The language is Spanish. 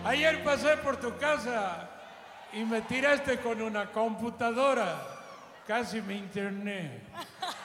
Ayer pasé por tu casa y me tiraste con una computadora. Casi me interné.